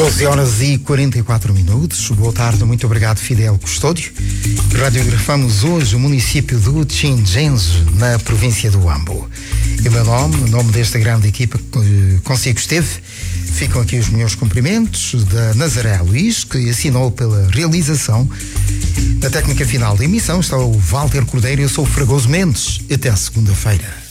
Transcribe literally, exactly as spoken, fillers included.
doze horas e quarenta e quatro minutos. Boa tarde, muito obrigado, Fidel Custódio. Radiografamos hoje o município do Tingenzo, na província do Ambo. E o meu nome, o nome desta grande equipa que consigo esteve, ficam aqui os meus cumprimentos da Nazaré Luís, que assinou pela realização. Na técnica final da emissão está o Walter Cordeiro e eu sou o Fragoso Mendes. Até segunda-feira.